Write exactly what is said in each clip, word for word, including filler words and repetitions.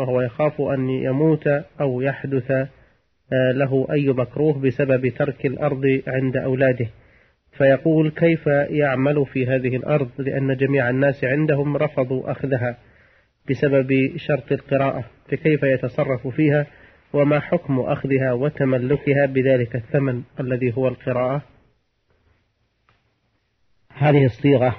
وهو يخاف أن يموت أو يحدث له أي مكروه بسبب ترك الأرض عند أولاده، فيقول كيف يعمل في هذه الأرض لأن جميع الناس عندهم رفضوا أخذها بسبب شرط القراءة، فكيف يتصرف فيها وما حكم أخذها وتملكها بذلك الثمن الذي هو القراءة؟ هذه الصيغة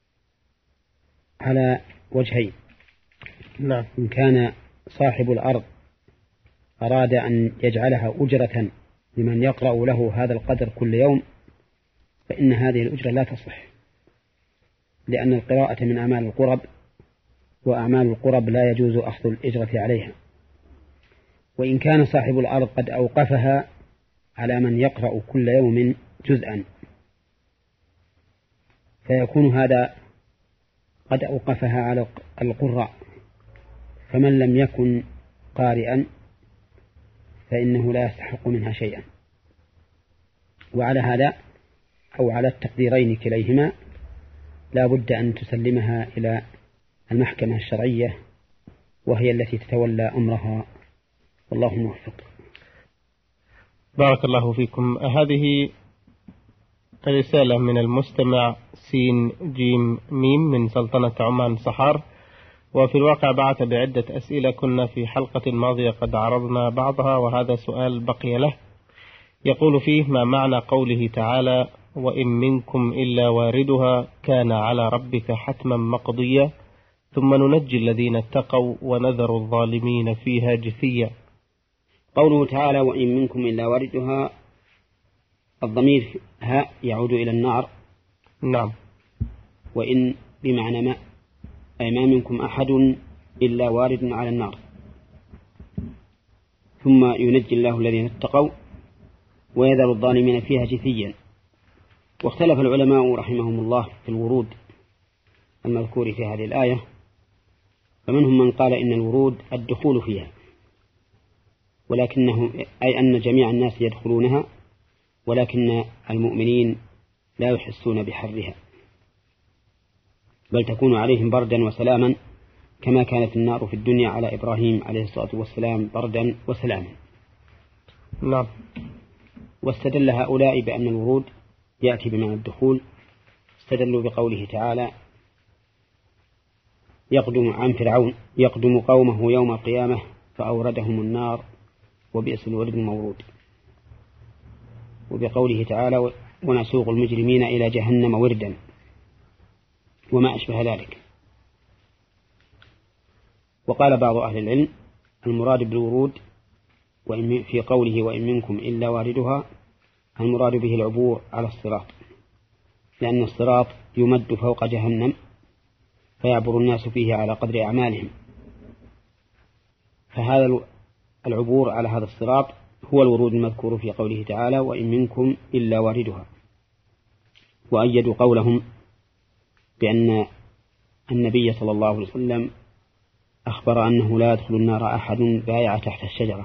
على وجهين. نعم. إن كان صاحب الأرض أراد أن يجعلها أجرة لمن يقرأ له هذا القدر كل يوم فإن هذه الأجرة لا تصح، لأن القراءة من أعمال القرب، وأعمال القرب لا يجوز أخذ الأجرة عليها. وإن كان صاحب الأرض قد أوقفها على من يقرأ كل يوم جزءا فيكون هذا قد أوقفها على القراء، فمن لم يكن قارئا فإنه لا يستحق منها شيئا. وعلى هذا أو على التقديرين كليهما لا بد أن تسلمها إلى المحكمة الشرعية وهي التي تتولى أمرها، والله موفق. بارك الله فيكم. هذه رسالة من المستمع سين جيم ميم من سلطنة عمان صحار، وفي الواقع بعث بعدة أسئلة كنا في حلقة ماضية قد عرضنا بعضها، وهذا سؤال بقي له. يقول فيه: ما معنى قوله تعالى: وإن منكم إلا واردها كان على ربك حتما مقضيا ثم ننجي الذين اتقوا ونذر الظالمين فيها جثيا؟ قوله تعالى: وإن منكم إلا واردها، الضمير ها يعود إلى النار. نعم. وإن بمعنى ما، أي ما منكم أحد إلا وارد على النار، ثم ينجي الله الذين اتقوا ويذر الظالمين فيها جثيا. واختلف العلماء رحمهم الله في الورود المذكور في هذه الآية، فمنهم من قال إن الورود الدخول فيها، ولكنه أي أن جميع الناس يدخلونها، ولكن المؤمنين لا يحسون بحرها، بل تكون عليهم بردا وسلاما كما كانت النار في الدنيا على إبراهيم عليه الصلاة والسلام بردا وسلاما. نعم. واستدل هؤلاء بأن الورود يأتي بمعنى الدخول، استدلوا بقوله تعالى: يقدم عن فرعون يقدم قومه يوم القيامة فأوردهم النار وبئس الورد المورود، وبقوله تعالى: ونسوق المجرمين إلى جهنم وردا، وما أشبه ذلك. وقال بعض أهل العلم: المراد بالورود وإن في قوله وإن منكم إلا واردها المراد به العبور على الصراط، لأن الصراط يمد فوق جهنم فيعبر الناس فيه على قدر أعمالهم، فهذا العبور على هذا الصراط هو الورود المذكور في قوله تعالى: وإن منكم إلا واردها. وأيدوا قولهم بأن النبي صلى الله عليه وسلم أخبر أنه لا يدخل النار أحد بايع تحت الشجرة،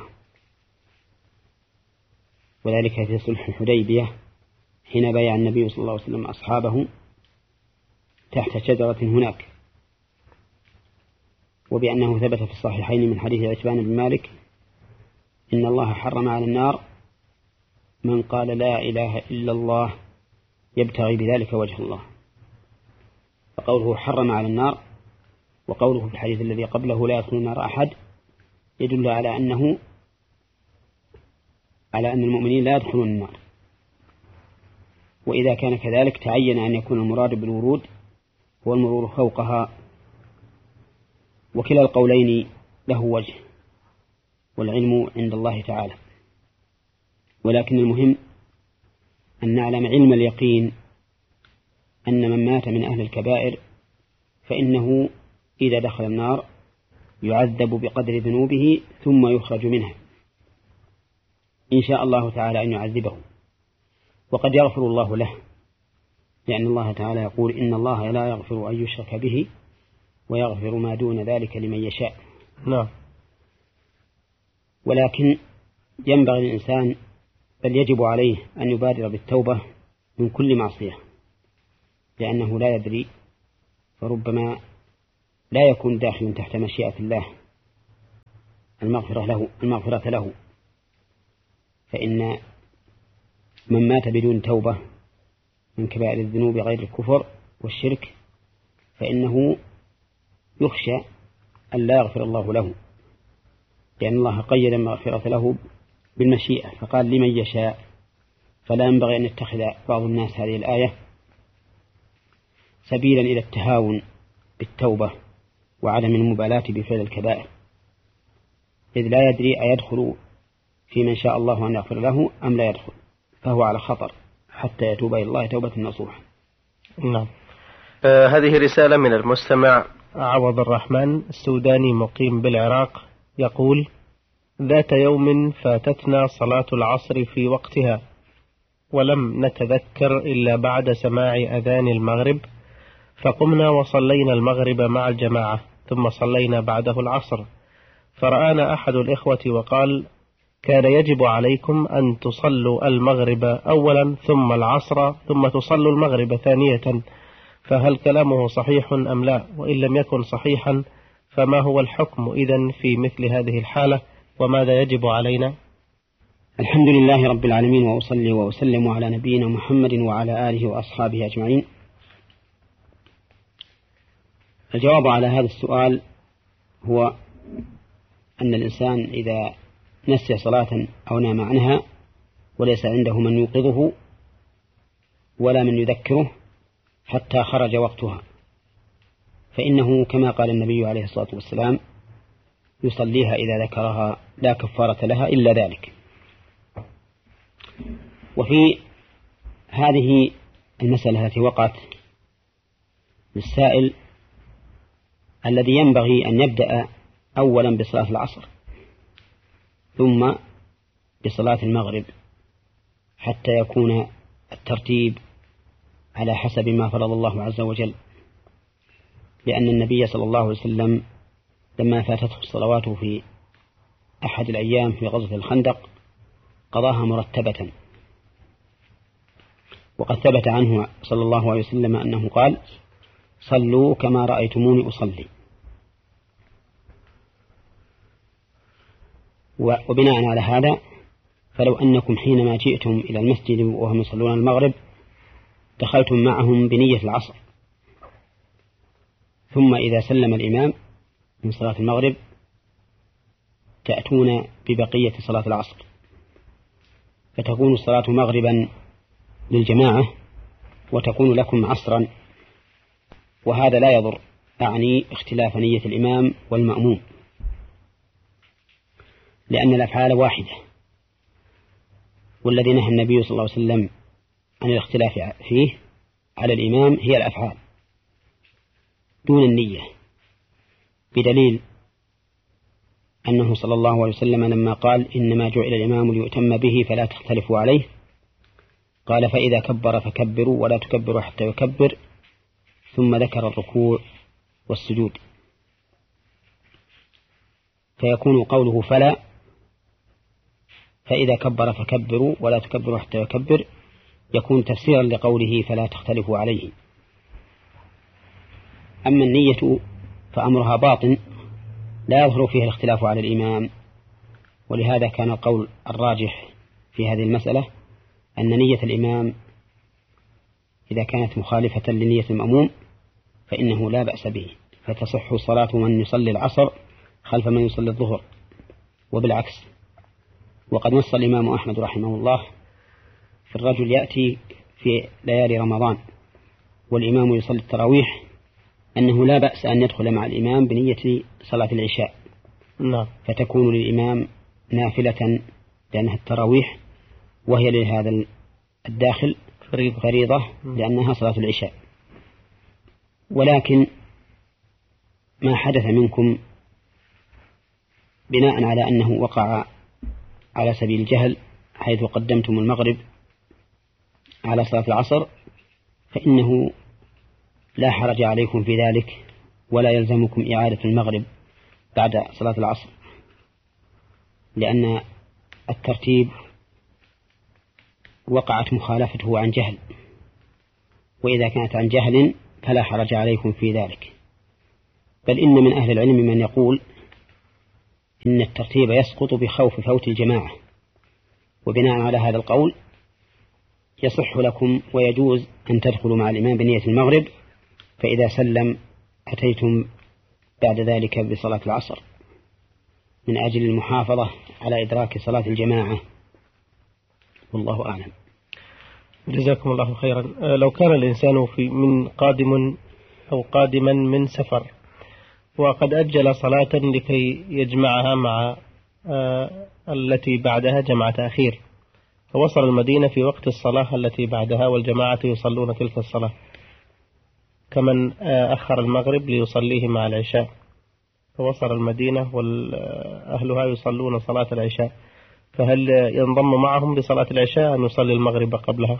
وذلك في صلح الحديبية حين بايع النبي صلى الله عليه وسلم أصحابه تحت شجرة هناك، وبأنه ثبت في الصحيحين من حديث عتبان بن مالك: إن الله حرم على النار من قال لا إله إلا الله يبتغي بذلك وجه الله. فقوله حرم على النار وقوله في الحديث الذي قبله لا يدخل النار أحد يدل على أنه على أن المؤمنين لا يدخلون النار. وإذا كان كذلك تعين أن يكون المراد بالورود هو المرور فوقها، وكلا القولين له وجه، والعلم عند الله تعالى. ولكن المهم أن نعلم علم اليقين أن من مات من أهل الكبائر فإنه إذا دخل النار يعذب بقدر ذنوبه ثم يخرج منها إن شاء الله تعالى أن يعذبه، وقد يغفر الله له، لأن الله تعالى يقول: إن الله لا يغفر أن يشرك به ويغفر ما دون ذلك لمن يشاء. نعم. ولكن ينبغي الإنسان بل يجب عليه أن يبادر بالتوبة من كل معصية، لأنه لا يدري، فربما لا يكون داخل تحت مشيئة الله. المغفرة له المغفرة له فإن من مات بدون توبة من كبائر الذنوب غير الكفر والشرك فإنه يخشى أن لا يغفر الله له، لأن الله قيد المغفرة له بالمشيئة فقال لمن يشاء، فلا ينبغي أن يتخذ بعض الناس هذه الآية سبيلا إلى التهاون بالتوبة وعدم المبالاة بفعل الكبائر، إذ لا يدري أيدخل في من شاء الله أن يغفر له أم لا يدخل، فهو على خطر حتى يتوب إلى الله توبة نصوحا. نعم. آه هذه رسالة من المستمع عوض الرحمن السوداني مقيم بالعراق يقول: ذات يوم فاتتنا صلاة العصر في وقتها ولم نتذكر إلا بعد سماع أذان المغرب، فقمنا وصلينا المغرب مع الجماعة ثم صلينا بعده العصر، فرآنا أحد الإخوة وقال: كان يجب عليكم أن تصلوا المغرب أولا ثم العصر ثم تصلوا المغرب ثانية، فهل كلامه صحيح أم لا؟ وإن لم يكن صحيحا فما هو الحكم إذن في مثل هذه الحالة وماذا يجب علينا؟ الحمد لله رب العالمين، وأصلي وأسلم على نبينا محمد وعلى آله وأصحابه أجمعين. الجواب على هذا السؤال هو أن الإنسان إذا نسي صلاة أو نام عنها وليس عنده من يوقظه ولا من يذكره حتى خرج وقتها، فإنه كما قال النبي عليه الصلاة والسلام: يصليها إذا ذكرها لا كفارة لها إلا ذلك. وفي هذه المسألة التي وقعت للسائل الذي ينبغي أن يبدأ أولا بصلاة العصر ثم بصلاة المغرب حتى يكون الترتيب على حسب ما فرض الله عز وجل، لأن النبي صلى الله عليه وسلم لما فاتته الصلوات في أحد الأيام في غزوة الخندق قضاها مرتبة، وقد ثبت عنه صلى الله عليه وسلم أنه قال: صلوا كما رأيتموني أصلي. وبناء على هذا فلو أنكم حينما جئتم إلى المسجد وهم يصلون المغرب دخلتم معهم بنية العصر، ثم إذا سلم الإمام من صلاة المغرب تأتون ببقية صلاة العصر، فتكون الصلاة مغربا للجماعة وتكون لكم عصرا، وهذا لا يضر، أعني اختلاف نية الإمام والمأموم، لأن الأفعال واحدة، والذي نهى النبي صلى الله عليه وسلم عن الاختلاف فيه على الإمام هي الأفعال دون النية، بدليل أنه صلى الله عليه وسلم لما قال: إنما جعل الإمام ليؤتم به فلا تختلفوا عليه، قال: فإذا كبر فكبروا ولا تكبروا حتى يكبر، ثم ذكر الركوع والسجود، فيكون قوله فلا فإذا كبر فكبروا ولا تكبروا حتى يكبر يكون تفسيرا لقوله فلا تختلفوا عليه. أما النية فأمرها باطن لا يظهر فيه الاختلاف على الإمام، ولهذا كان القول الراجح في هذه المسألة أن نية الإمام إذا كانت مخالفة لنية المأموم فإنه لا بأس به، فتصح صلاة من يصلي العصر خلف من يصلي الظهر، وبالعكس. وقد نص الإمام أحمد رحمه الله في الرجل يأتي في ليالي رمضان والإمام يصلي التراويح أنه لا بأس أن يدخل مع الإمام بنية صلاة العشاء، نعم، فتكون للإمام نافلة لأنها التراويح، وهي لهذا الداخل فريضة, فريضة لأنها صلاة العشاء. ولكن ما حدث منكم بناء على أنه وقع على سبيل الجهل حيث قدمتم المغرب على صلاة العصر فإنه لا حرج عليكم في ذلك، ولا يلزمكم إعادة المغرب بعد صلاة العصر، لأن الترتيب وقعت مخالفته عن جهل، وإذا كانت عن جهل فلا حرج عليكم في ذلك. بل إن من أهل العلم من يقول إن الترتيب يسقط بخوف فوت الجماعة، وبناء على هذا القول يصح لكم ويجوز أن تدخلوا مع الإمام بنية المغرب، فإذا سلم أتيتم بعد ذلك بصلاة العصر من أجل المحافظة على إدراك صلاة الجماعة، والله أعلم. جزاكم الله خيرا. لو كان الإنسان في من قادم أو قادما من سفر وقد أجل صلاة لكي يجمعها مع التي بعدها جمع تأخير، فوصل المدينة في وقت الصلاة التي بعدها والجماعة يصلون تلك الصلاة، كمن أخر المغرب ليصليه مع العشاء، فوصل المدينة وأهلها يصلون صلاة العشاء، فهل ينضم معهم بصلاة العشاء أن يصلي المغرب قبلها؟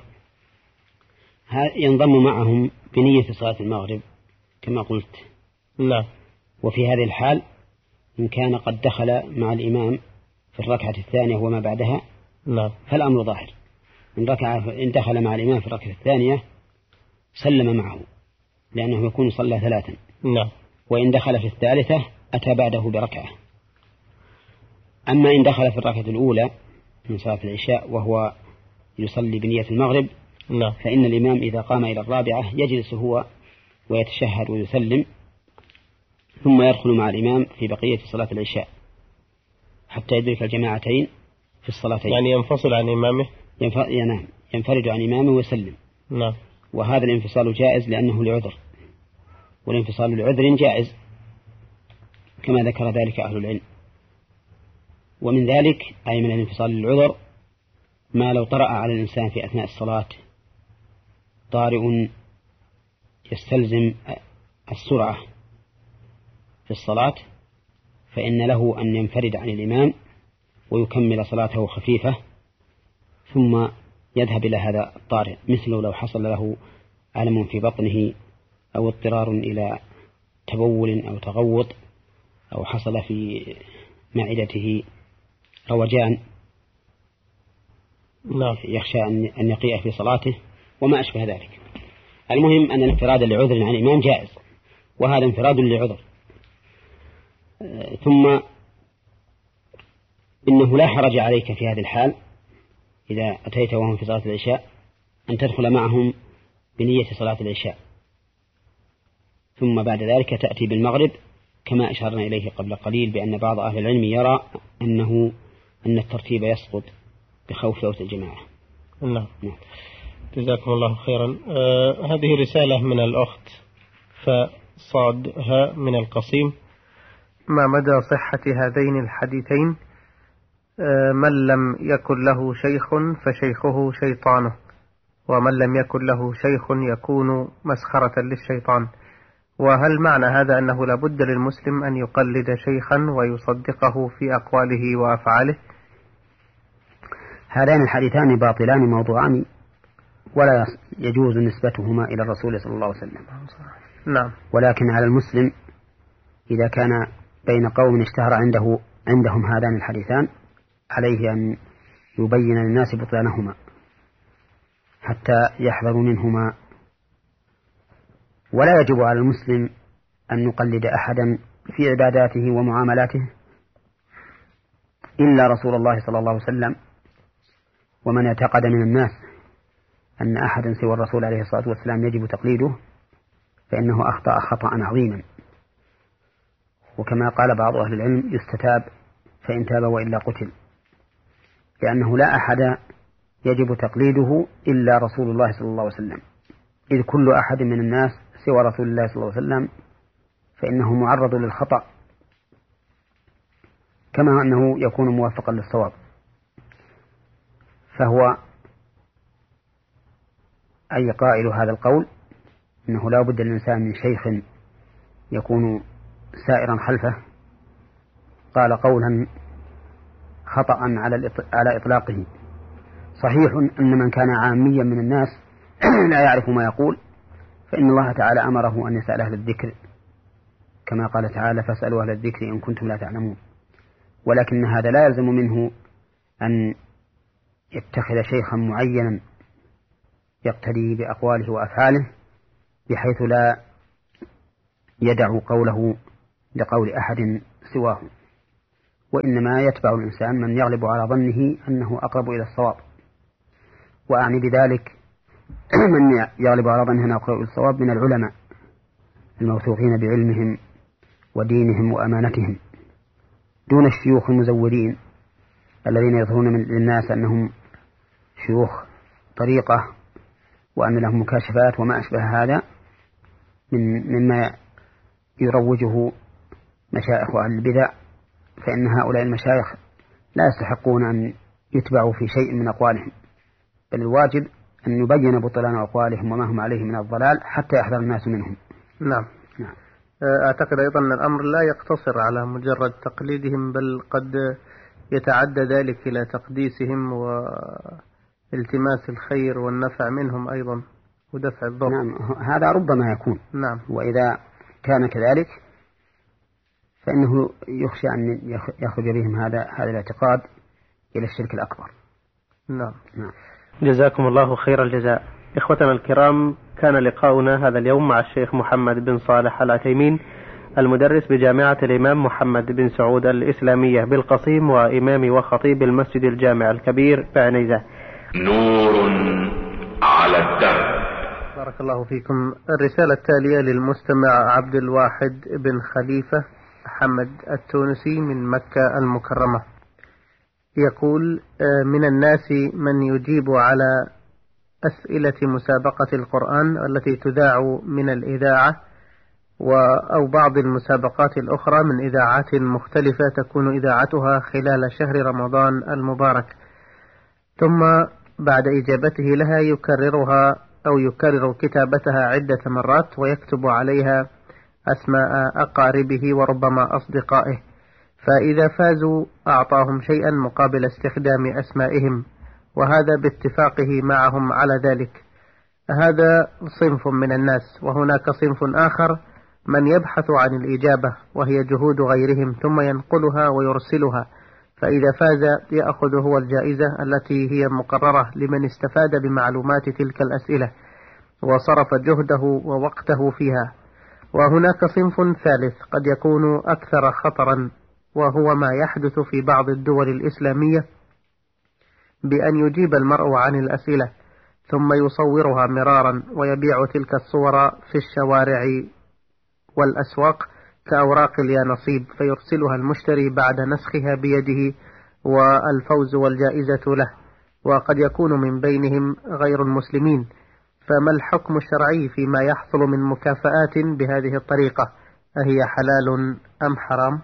ينضم معهم بنية صلاة المغرب كما قلت. نعم. وفي هذه الحال إن كان قد دخل مع الإمام في الركعة الثانية وما بعدها نعم فالأمر ظاهر. إن, ركع إن دخل مع الإمام في الركعة الثانية سلم معه لأنه يكون صلى ثلاثا. نعم. وإن دخل في الثالثة أتى بعده بركعة. أما إن دخل في الركعة الأولى من صلاة العشاء وهو يصلي بنية المغرب نعم. فإن الإمام إذا قام إلى الرابعة يجلس هو ويتشهد ويسلم، ثم يدخل مع الإمام في بقية صلاة العشاء حتى يدرك الجماعتين في الصلاتين. يعني ينفصل عن إمامه؟ ينام ينفرد عن إمامه ويسلم. نعم. وهذا الانفصال جائز لأنه لعذر، والانفصال لعذر جائز كما ذكر ذلك أهل العلم. ومن ذلك أي من الانفصال للعذر ما لو طرأ على الإنسان في أثناء الصلاة طارئ يستلزم السرعة في الصلاة، فإن له أن ينفرد عن الإمام ويكمل صلاته خفيفة ثم يذهب إلى هذا الطارئ، مثل لو حصل له ألم في بطنه أو اضطرار إلى تبول أو تغوط أو حصل في معدته روجان نعم. يخشى أن يقيء في صلاته وما أشبه ذلك. المهم أن الانفراد لعذر عن الإمام جائز، وهذا انفراد لعذر. ثم إنه لا حرج عليك في هذه الحال إذا أتيت وهم في صلاة العشاء أن تدخل معهم بنية صلاة العشاء، ثم بعد ذلك تأتي بالمغرب كما أشرنا إليه قبل قليل بأن بعض أهل العلم يرى أنه أن الترتيب يسقط بخوف فوت الجماعة. نعم. جزاكم الله خيرا. آه هذه رسالة من الأخت فصادها من القصيم: ما مدى صحة هذين الحديثين؟ آه من لم يكن له شيخ فشيخه شيطانه، ومن لم يكن له شيخ يكون مسخرة للشيطان. وهل معنى هذا أنه لابد للمسلم أن يقلد شيخا ويصدقه في أقواله وأفعاله؟ هذان الحديثان باطلان موضوعان ولا يجوز نسبتهما إلى الرسول صلى الله عليه وسلم. نعم. ولكن على المسلم إذا كان بين قوم اشتهر عنده عندهم هذان الحديثان عليه أن يبين للناس بطلانهما حتى يحذروا منهما. ولا يجب على المسلم أن يقلد أحدا في عباداته ومعاملاته إلا رسول الله صلى الله عليه وسلم. ومن اعتقد من الناس أن أحدا سوى الرسول عليه الصلاة والسلام يجب تقليده فإنه أخطأ خطأ عظيما. وكما قال بعض أهل العلم: يستتاب فإن تاب وإلا قتل، لأنه لا أحد يجب تقليده إلا رسول الله صلى الله عليه وسلم، إذ كل أحد من الناس سوى رسول الله صلى الله عليه وسلم فإنه معرض للخطأ كما أنه يكون موافقا للصواب. فهو أي قائل هذا القول أنه لا بد للإنسان من شيخ يكون سائرا خلفه قال قولا خطأ على إطلاقه. صحيح أن من كان عاميا من الناس لا يعرف ما يقول فإن الله تعالى أمره أن يسأل أهل الذكر كما قال تعالى: فاسألوا أهل الذكر إن كنتم لا تعلمون. ولكن هذا لا يلزم منه أن يتخذ شيخا معينا يقتدي بأقواله وأفعاله بحيث لا يدع قوله لقول أحد سواه. وإنما يتبع الإنسان من يغلب على ظنه أنه أقرب إلى الصواب. وأعني بذلك من يغلب على ظنه أنه أقرب إلى الصواب من العلماء الموثوقين بعلمهم ودينهم وأمانتهم، دون الشيوخ المزورين الذين يظهرون للناس أنهم شيوخ طريقة وأن لهم مكاشفات وما أشبه هذا من مما يروجه مشايخ أهل البدع، فإن هؤلاء المشايخ لا يستحقون أن يتبعوا في شيء من أقوالهم، بل الواجب أن يبين بطلان أقوالهم وما هم عليه من الضلال حتى يحذر الناس منهم. نعم. نعم. أعتقد أيضا أن الأمر لا يقتصر على مجرد تقليدهم، بل قد يتعدى ذلك إلى تقديسهم والتماس الخير والنفع منهم أيضا ودفع الضر. نعم، هذا ربما يكون. نعم. وإذا كان كذلك فإنه يخشى أن يخرج بهم هذا هذا الاعتقاد إلى الشرك الأكبر. نعم. نعم. جزاكم الله خير الجزاء. إخوتنا الكرام، كان لقاؤنا هذا اليوم مع الشيخ محمد بن صالح العثيمين، المدرس بجامعة الإمام محمد بن سعود الإسلامية بالقصيم، وإمام وخطيب المسجد الجامع الكبير بعنيزة. نور على الدرب. بارك الله فيكم. الرسالة التالية للمستمع عبد الواحد بن خليفة حمد التونسي من مكة المكرمة، يقول: من الناس من يجيب على أسئلة مسابقة القرآن التي تذاع من الإذاعة أو بعض المسابقات الأخرى من إذاعات مختلفة تكون إذاعتها خلال شهر رمضان المبارك، ثم بعد إجابته لها يكررها أو يكرر كتابتها عدة مرات ويكتب عليها أسماء أقاربه وربما أصدقائه، فإذا فازوا أعطاهم شيئا مقابل استخدام أسمائهم، وهذا باتفاقه معهم على ذلك. هذا صنف من الناس، وهناك صنف آخر من يبحث عن الإجابة وهي جهود غيرهم ثم ينقلها ويرسلها، فإذا فاز يأخذ هو الجائزة التي هي مقررة لمن استفاد بمعلومات تلك الأسئلة وصرف جهده ووقته فيها. وهناك صنف ثالث قد يكون أكثر خطرا، وهو ما يحدث في بعض الدول الإسلامية بأن يجيب المرء عن الأسئلة ثم يصورها مرارا ويبيع تلك الصور في الشوارع والأسواق كأوراق اليانصيب، فيرسلها المشتري بعد نسخها بيده والفوز والجائزة له، وقد يكون من بينهم غير المسلمين. فما الحكم الشرعي فيما يحصل من مكافآت بهذه الطريقة؟ أهي حلال أم حرام؟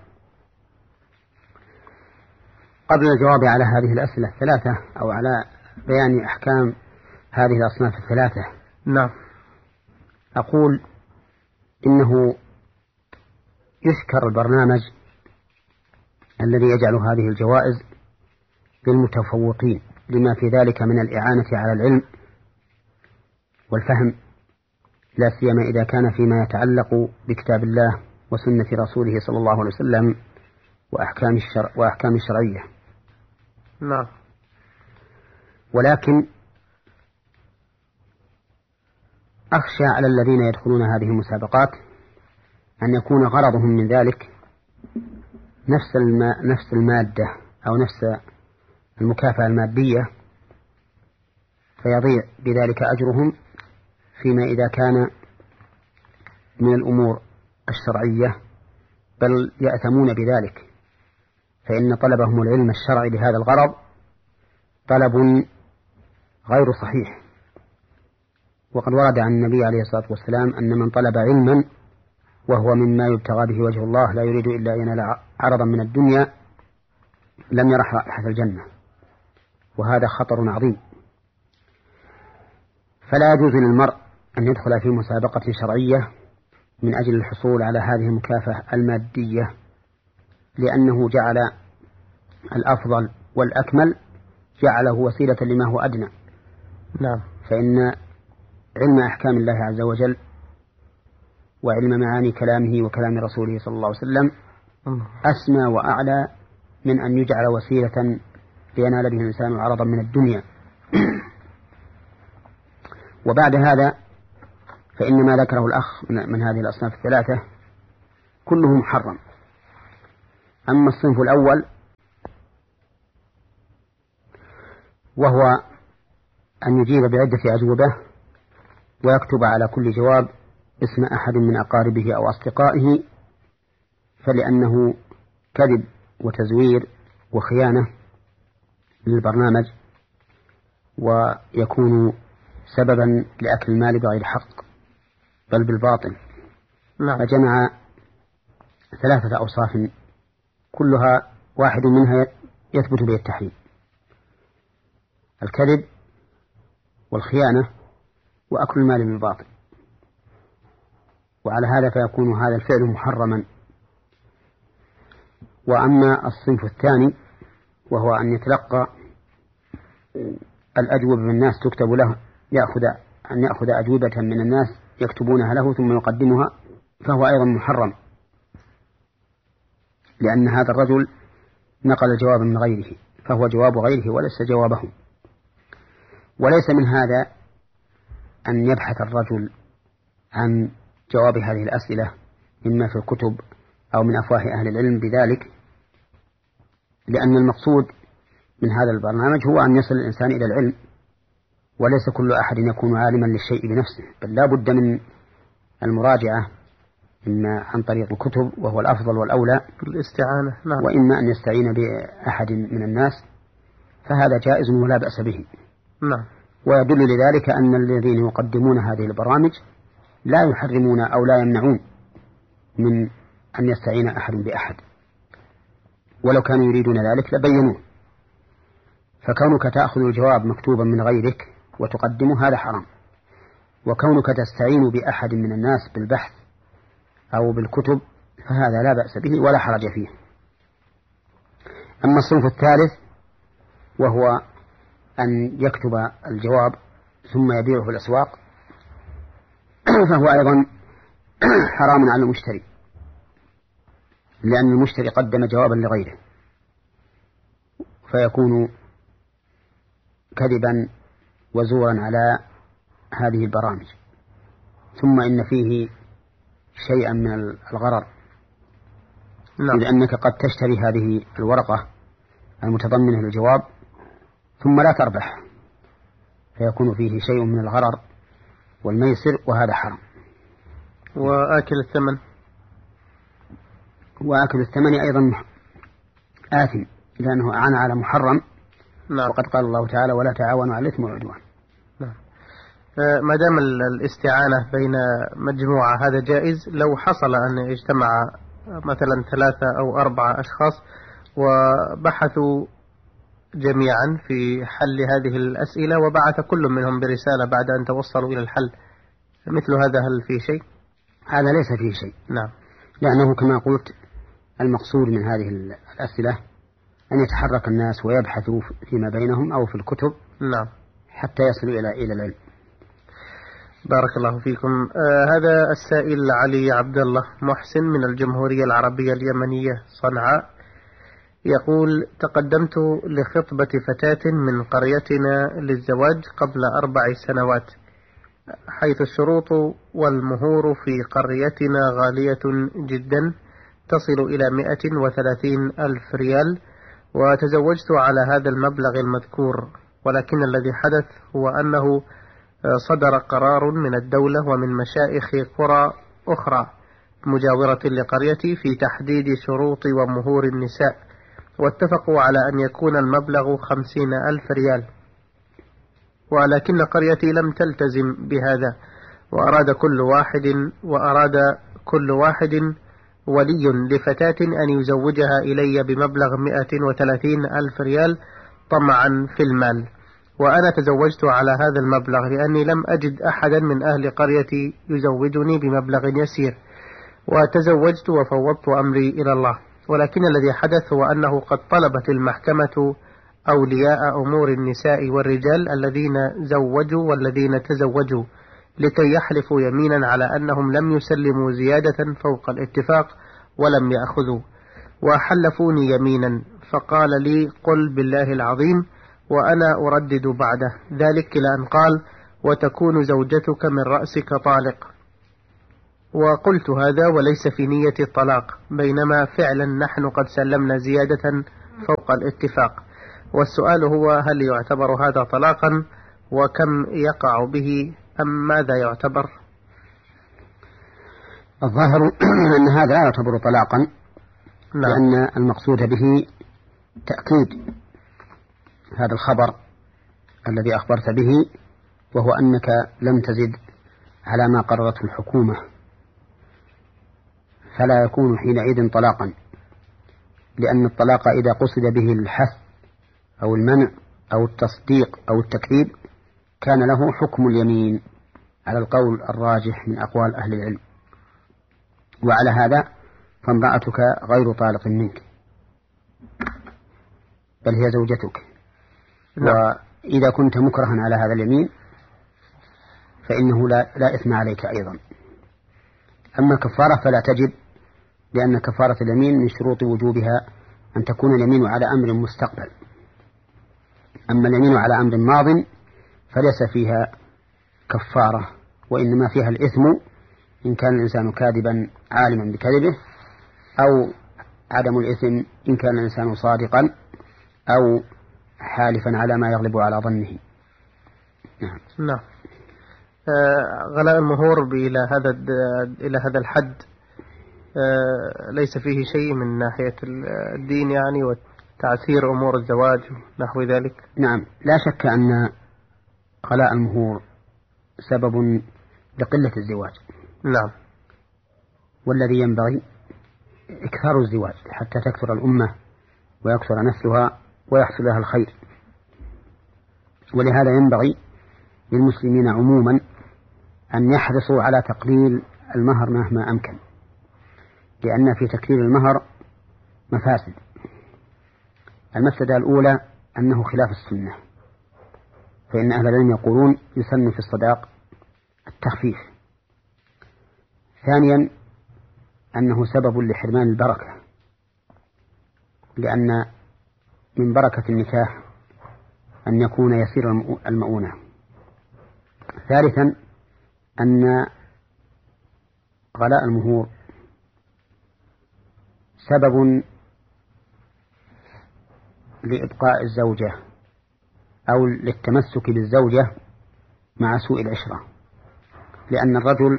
قبل الجواب على هذه الأسئلة الثلاثة أو على بيان أحكام هذه الأصناف الثلاثة، نعم، أقول إنه يشكر البرنامج الذي يجعل هذه الجوائز للمتفوقين لما في ذلك من الإعانة على العلم والفهم، لا سيما إذا كان فيما يتعلق بكتاب الله وسنة رسوله صلى الله عليه وسلم وأحكام الشرع وأحكام الشرعية. نعم. ولكن أخشى على الذين يدخلون هذه المسابقات أن يكون غرضهم من ذلك نفس الما نفس المادة أو نفس المكافأة المادية، فيضيع بذلك أجرهم، فيما إذا كان من الأمور الشرعية بل يأثمون بذلك، فإن طلبهم العلم الشرعي لهذا الغرض طلب غير صحيح. وقد ورد عن النبي عليه الصلاة والسلام أن من طلب علما وهو مما يبتغى به وجه الله لا يريد إلا أن ينال عرضا من الدنيا لم يرح رائحة الجنة، وهذا خطر عظيم. فلا يجوز للمرء أن يدخل في مسابقة شرعية من أجل الحصول على هذه المكافأة المادية، لأنه جعل الأفضل والأكمل جعله وسيلة لما هو أدنى. نعم. فإن علم أحكام الله عز وجل وعلم معاني كلامه وكلام رسوله صلى الله عليه وسلم أسمى وأعلى من أن يجعل وسيلة لينال به الإنسان عرضا من الدنيا. وبعد هذا فإن ما ذكره الأخ من هذه الأصناف الثلاثة كله محرم، أما الصنف الأول وهو أن يجيب بعدة أجوبة ويكتب على كل جواب اسم أحد من أقاربه أو أصدقائه، فلأنه كذب وتزوير وخيانة للبرنامج، ويكون سببا لأكل المال بغير حق بل بالباطل. نعم. فجمع ثلاثة أوصاف كلها واحد منها يثبت به التحريم: الكذب والخيانة وأكل المال بالباطل. وعلى هذا فيكون هذا الفعل محرما. وأما الصنف الثاني وهو أن يتلقى الأجوبة من الناس تكتب له، يأخذ أن يأخذ أجوبة من الناس يكتبونها له ثم يقدمها، فهو أيضا محرم، لأن هذا الرجل نقل الجواب من غيره، فهو جواب غيره وليس جوابه. وليس من هذا أن يبحث الرجل عن جواب هذه الأسئلة إما في الكتب أو من أفواه أهل العلم بذلك، لأن المقصود من هذا البرنامج هو أن يصل الإنسان إلى العلم، وليس كل أحد يكون عالما للشيء بنفسه، بل لا بد من المراجعة إما عن طريق الكتب وهو الأفضل والأولى الاستعانة، نعم. وإما أن يستعين بأحد من الناس، فهذا جائز ولا بأس به. نعم. ويدل لذلك أن الذين يقدمون هذه البرامج لا يحرمون أو لا يمنعون من أن يستعين أحد بأحد، ولو كانوا يريدون ذلك لبينوه. فكونك تأخذ الجواب مكتوبا من غيرك وتقدمه هذا حرام، وكونك تستعين بأحد من الناس بالبحث أو بالكتب فهذا لا بأس به ولا حرج فيه. أما الصنف الثالث وهو أن يكتب الجواب ثم يبيعه في الأسواق فهو أيضا حرام على المشتري، لأن المشتري قدم جوابا لغيره، فيكون كذبا وزورا على هذه البرامج. ثم إن فيه شيئا من الغرر، نعم. لأنك قد تشتري هذه الورقة المتضمنة للجواب ثم لا تربح، فيكون فيه شيء من الغرر والميسر، وهذا حرام. وآكل الثمن وآكل الثمن أيضا آثم، لأنه أعان على محرم. نعم. وقد قال الله تعالى: ولا تعاونوا على الإثم والعدوان. نعم. ما دام الاستعانة بين مجموعة هذا جائز. لو حصل أن يجتمع مثلا ثلاثة أو أربعة أشخاص وبحثوا جميعا في حل هذه الأسئلة وبعث كل منهم برسالة بعد أن توصلوا إلى الحل، مثل هذا هل فيه شيء؟ هذا ليس فيه شيء. نعم. لأنه كما قلت المقصود من هذه الأسئلة أن يتحرك الناس ويبحثوا فيما بينهم أو في الكتب، نعم، حتى يصلوا إلى إلى العلم. بارك الله فيكم. آه هذا السائل علي عبد الله محسن من الجمهورية العربية اليمنية صنعاء يقول: تقدمت لخطبة فتاة من قريتنا للزواج قبل أربع سنوات، حيث الشروط والمهور في قريتنا غالية جدا تصل إلى مئة وثلاثين ألف ريال، وتزوجت على هذا المبلغ المذكور، ولكن الذي حدث هو أنه صدر قرار من الدولة ومن مشائخ قرى أخرى مجاورة لقريتي في تحديد شروط ومهور النساء، واتفقوا على أن يكون المبلغ خمسين ألف ريال، ولكن قريتي لم تلتزم بهذا، وأراد كل واحد وأراد كل واحد ولي لفتاة أن يزوجها إلي بمبلغ مئة وثلاثين ألف ريال طمعا في المال، وأنا تزوجت على هذا المبلغ لأني لم أجد أحدا من أهل قريتي يزوجني بمبلغ يسير، وتزوجت وفوضت أمري إلى الله. ولكن الذي حدث هو أنه قد طلبت المحكمة أولياء أمور النساء والرجال الذين زوجوا والذين تزوجوا لكي يحلفوا يمينا على أنهم لم يسلموا زيادة فوق الاتفاق ولم يأخذوا، وحلفوني يمينا، فقال لي: قل بالله العظيم، وأنا أردد بعده ذلك إلى أن قال: وتكون زوجتك من رأسك طالق. وقلت هذا وليس في نية الطلاق، بينما فعلا نحن قد سلمنا زيادة فوق الاتفاق. والسؤال هو هل يعتبر هذا طلاقا وكم يقع به أم ماذا يعتبر؟ الظاهر أن هذا لا يعتبر طلاقا. نعم. لأن المقصود به تأكيد هذا الخبر الذي أخبرت به، وهو أنك لم تزد على ما قررته الحكومة، فلا يكون حينئذ طلاقا، لأن الطلاق إذا قصد به الحث أو المنع أو التصديق أو التكذيب كان له حكم اليمين على القول الراجح من أقوال أهل العلم. وعلى هذا فامرأتك غير طالق منك، بل هي زوجتك. لا. وإذا كنت مكرها على هذا اليمين فإنه لا, لا إثم عليك أيضا. أما كفارة فلا تجب، لأن كفارة اليمين من شروط وجوبها أن تكون اليمين على أمر مستقبل. أما اليمين على أمر ماض فليس فيها كفارة، وإنما فيها الإثم إن كان الإنسان كاذبا عالما بكذبه، أو عدم الإثم إن كان الإنسان صادقا أو حالفا على ما يغلب على ظنه. نعم. نعم. آه غلاء المهور إلى هذا إلى هذا الحد آه ليس فيه شيء من ناحية الدين يعني وتعسير أمور الزواج نحو ذلك. نعم، لا شك أن غلاء المهور سبب لقلة الزواج. نعم. والذي ينبغي إكثار الزواج حتى تكثر الأمة ويكثر نسلها ويحصل لها الخير. ولهذا ينبغي للمسلمين عموما أن يحرصوا على تقليل المهر مهما أمكن، لأن في تكثير المهر مفاسد. المفسدة الأولى أنه خلاف السنة، فإن أهل العلم يقولون يسن في الصداق التخفيف. ثانيا أنه سبب لحرمان البركة، لأن من بركة النكاح أن يكون يسير المؤونة. ثالثا أن غلاء المهور سبب لإبقاء الزوجة أو للتمسك بالزوجة مع سوء العشرة، لأن الرجل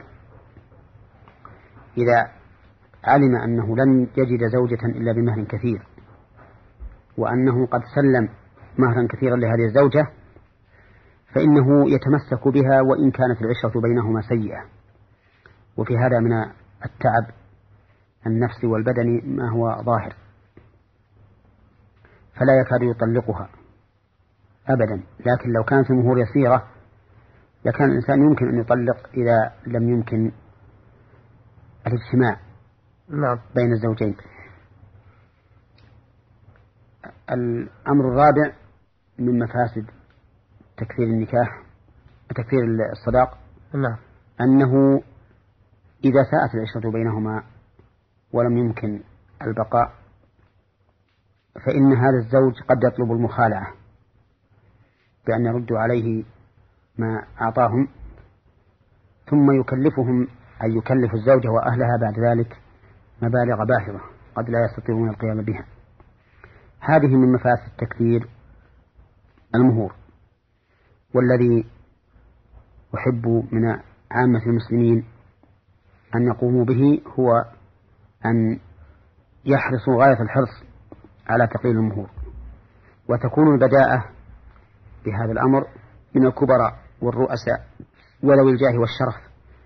إذا علم أنه لن يجد زوجة إلا بمهر كثير، وأنه قد سلم مهرا كثيرا لهذه الزوجة، فإنه يتمسك بها وإن كانت العشرة بينهما سيئة. وفي هذا من التعب النفسي والبدني ما هو ظاهر، فلا يكاد يطلقها أبدا. لكن لو كانت المهور يسيرة لكان الإنسان يمكن أن يطلق إذا لم يمكن الاجتماع نعم. بين الزوجين. الأمر الرابع من مفاسد تكثير النكاح تكثير الصداق نعم. أنه إذا ساءت العشرة بينهما ولم يمكن البقاء فإن هذا الزوج قد يطلب المخالعة بأن يردوا عليه ما أعطاهم، ثم يكلفهم أن يكلف الزوجة وأهلها بعد ذلك مبالغ باهظة قد لا يستطيعون القيام بها. هذه من مفاسد تكثير المهور. والذي أحب من عامة المسلمين أن يقوموا به هو أن يحرصوا غاية الحرص على تقليل المهور، وتكون البداءة بهذا الأمر من الكبراء والرؤساء وذوي الجاه والشرف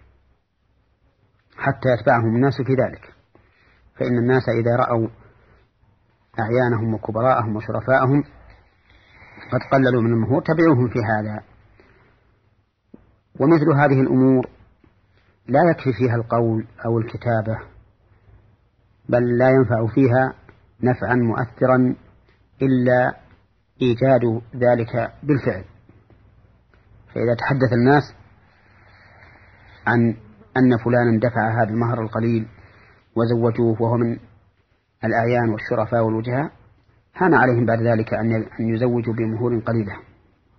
حتى يتبعهم الناس في ذلك، فإن الناس إذا رأوا أعيانهم وكبراءهم وشرفاءهم قد قللوا من المهور تبعوهم في هذا. ومثل هذه الأمور لا يكفي فيها القول أو الكتابة، بل لا ينفع فيها نفعا مؤثرا إلا إيجاد ذلك بالفعل. فإذا تحدث الناس عن أن فلانا دفع هذا المهر القليل وزوجوه وهو من الأعيان والشرفاء والوجهاء، هان عليهم بعد ذلك أن يزوجوا بمهور قليلة.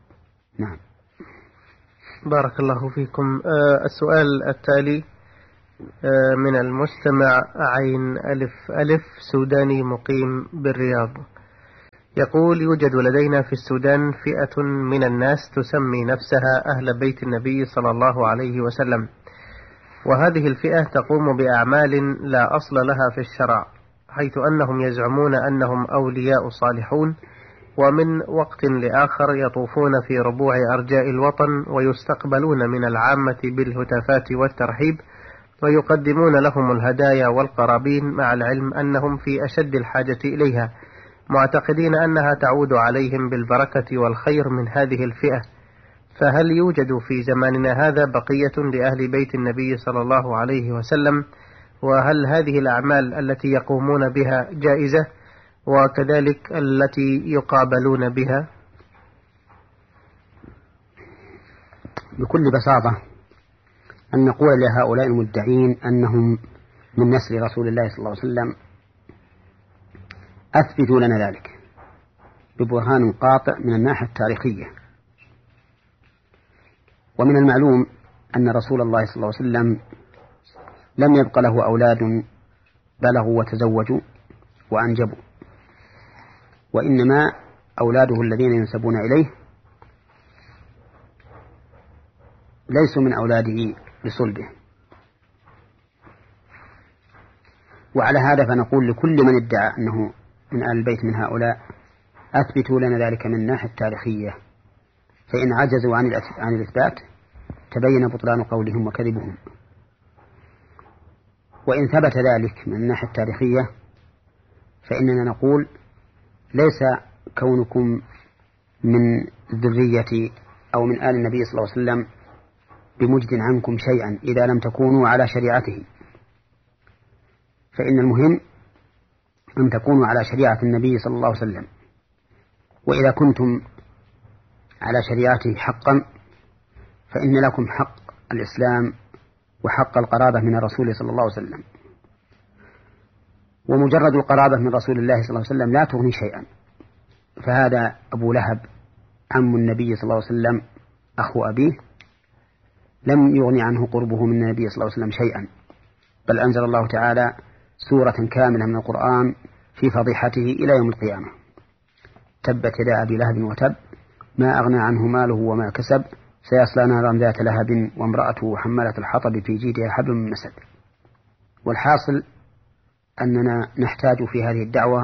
نعم. بارك الله فيكم. آه السؤال التالي من المستمع عين ألف ألف سوداني مقيم بالرياض، يقول: يوجد لدينا في السودان فئة من الناس تسمي نفسها أهل بيت النبي صلى الله عليه وسلم، وهذه الفئة تقوم بأعمال لا أصل لها في الشرع، حيث أنهم يزعمون أنهم أولياء صالحون، ومن وقت لآخر يطوفون في ربوع أرجاء الوطن ويستقبلون من العامة بالهتافات والترحيب، ويقدمون لهم الهدايا والقرابين، مع العلم أنهم في أشد الحاجة إليها، معتقدين أنها تعود عليهم بالبركة والخير من هذه الفئة. فهل يوجد في زماننا هذا بقية لأهل بيت النبي صلى الله عليه وسلم؟ وهل هذه الأعمال التي يقومون بها جائزة، وكذلك التي يقابلون بها؟ بكل بساطة أن نقول لهؤلاء المدعين أنهم من نسل رسول الله صلى الله عليه وسلم: أثبتوا لنا ذلك ببرهان قاطع من الناحية التاريخية. ومن المعلوم أن رسول الله صلى الله عليه وسلم لم يبق له أولاد بلغوا وتزوجوا وأنجبوا، وإنما أولاده الذين ينسبون إليه ليسوا من أولاده لصلبه. وعلى هذا فنقول لكل من ادعى أنه من آل البيت من هؤلاء: أثبتوا لنا ذلك من الناحية التاريخية، فإن عجزوا عن الإثبات تبين بطلان قولهم وكذبهم. وإن ثبت ذلك من الناحية التاريخية فإننا نقول: ليس كونكم من ذرية أو من آل النبي صلى الله عليه وسلم بمجد عنكم شيئا إذا لم تكونوا على شريعته، فإن المهم أن تكونوا على شريعة النبي صلى الله عليه وسلم. وإذا كنتم على شريعته حقا فإن لكم حق الإسلام وحق القرابة من الرسول صلى الله عليه وسلم. ومجرد القرابة من رسول الله صلى الله عليه وسلم لا تغني شيئا، فهذا أبو لهب عم النبي صلى الله عليه وسلم أخو أبيه لم يغني عنه قربه من النبي صلى الله عليه وسلم شيئا، بل أنزل الله تعالى سورة كاملة من القرآن في فضيحته إلى يوم القيامة: تبت يدا أبي لهب وتب ما أغنى عنه ماله وما كسب سيصلى نارا ذات لهب وامرأته حمالة الحطب في جيدها حبل من مسد. والحاصل أننا نحتاج في هذه الدعوة